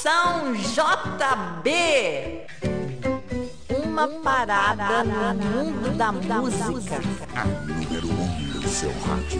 Estação JB. Uma parada no mundo da música. A número 1 no seu rádio.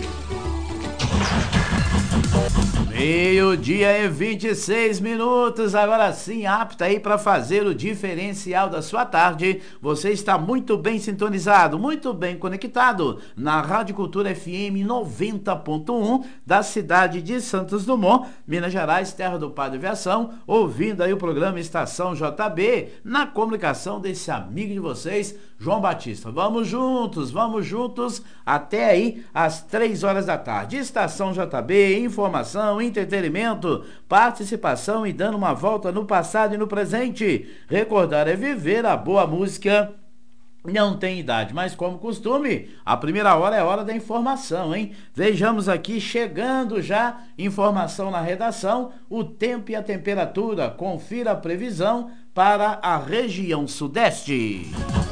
12:26, agora sim, apta aí para fazer o diferencial da sua tarde. Você está muito bem sintonizado, muito bem conectado na Rádio Cultura FM 90.1 da cidade de Santos Dumont, Minas Gerais, terra do Padre Aviação, ouvindo aí o programa Estação JB, na comunicação desse amigo de vocês, João Batista. Vamos juntos, até aí às 3 horas da tarde. Estação JB, informação, entretenimento, participação e dando uma volta no passado e no presente. Recordar é viver, a boa música não tem idade, mas como costume, a primeira hora é hora da informação, hein? Vejamos aqui, chegando já, informação na redação, o tempo e a temperatura. Confira a previsão para a região sudeste.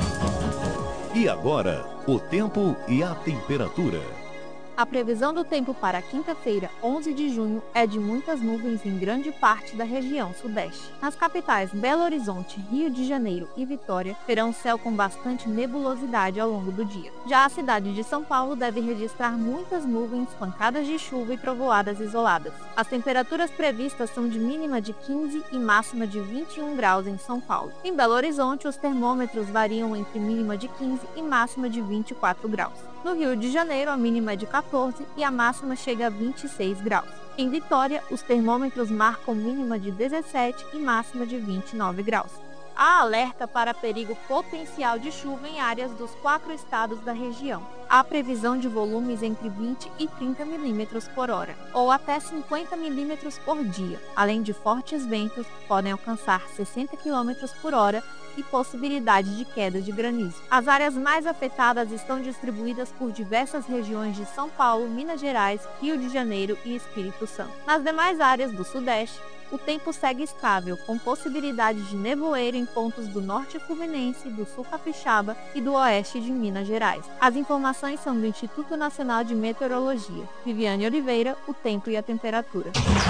E agora, o tempo e a temperatura. A previsão do tempo para quinta-feira, 11 de junho, é de muitas nuvens em grande parte da região sudeste. Nas capitais Belo Horizonte, Rio de Janeiro e Vitória, terão céu com bastante nebulosidade ao longo do dia. Já a cidade de São Paulo deve registrar muitas nuvens, pancadas de chuva e trovoadas isoladas. As temperaturas previstas são de mínima de 15 e máxima de 21 graus em São Paulo. Em Belo Horizonte, os termômetros variam entre mínima de 15 e máxima de 24 graus. No Rio de Janeiro, a mínima é de 14 e a máxima chega a 26 graus. Em Vitória, os termômetros marcam mínima de 17 e máxima de 29 graus. Há alerta para perigo potencial de chuva em áreas dos 4 estados da região. Há previsão de volumes entre 20 e 30 milímetros por hora, ou até 50 milímetros por dia, além de fortes ventos que podem alcançar 60 quilômetros por hora e possibilidade de queda de granizo. As áreas mais afetadas estão distribuídas por diversas regiões de São Paulo, Minas Gerais, Rio de Janeiro e Espírito Santo. Nas demais áreas do Sudeste, o tempo segue estável, com possibilidade de nevoeiro em pontos do norte fluminense, do sul capixaba e do oeste de Minas Gerais. As informações são do Instituto Nacional de Meteorologia. Viviane Oliveira, o tempo e a temperatura.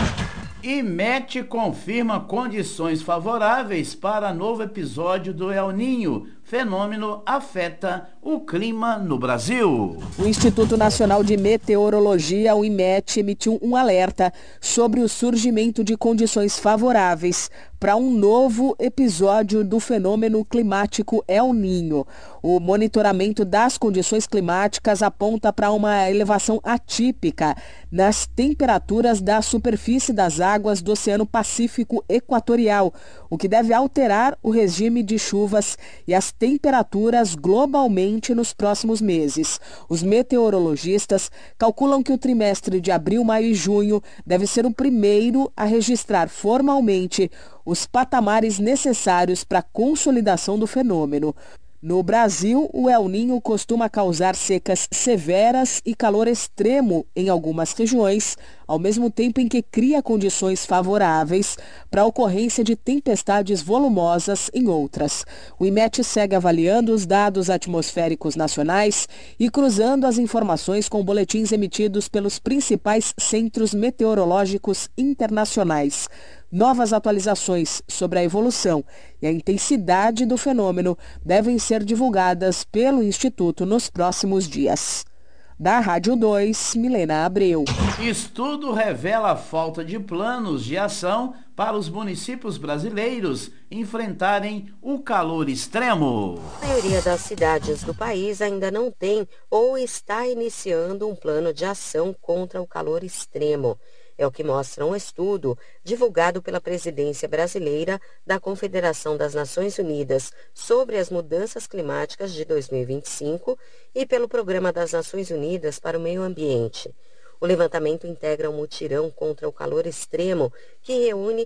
IMET confirma condições favoráveis para novo episódio do El Niño. Fenômeno afeta o clima no Brasil. O Instituto Nacional de Meteorologia, o IMET, emitiu um alerta sobre o surgimento de condições favoráveis para um novo episódio do fenômeno climático El Niño. O monitoramento das condições climáticas aponta para uma elevação atípica nas temperaturas da superfície das águas do Oceano Pacífico Equatorial, o que deve alterar o regime de chuvas e as temperaturas globalmente nos próximos meses. Os meteorologistas calculam que o trimestre de abril, maio e junho deve ser o primeiro a registrar formalmente os patamares necessários para a consolidação do fenômeno. No Brasil, o El Niño costuma causar secas severas e calor extremo em algumas regiões, ao mesmo tempo em que cria condições favoráveis para a ocorrência de tempestades volumosas em outras. O IMET segue avaliando os dados atmosféricos nacionais e cruzando as informações com boletins emitidos pelos principais centros meteorológicos internacionais. Novas atualizações sobre a evolução e a intensidade do fenômeno devem ser divulgadas pelo Instituto nos próximos dias. Da Rádio 2, Milena Abreu. Estudo revela a falta de planos de ação para os municípios brasileiros enfrentarem o calor extremo. A maioria das cidades do país ainda não tem ou está iniciando um plano de ação contra o calor extremo. É o que mostra um estudo divulgado pela presidência brasileira da Confederação das Nações Unidas sobre as Mudanças Climáticas de 2025 e pelo Programa das Nações Unidas para o Meio Ambiente. O levantamento integra um mutirão contra o calor extremo que reúne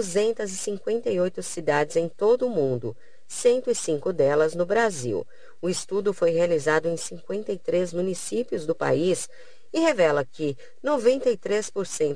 258 cidades em todo o mundo, 105 delas no Brasil. O estudo foi realizado em 53 municípios do país e revela que 93%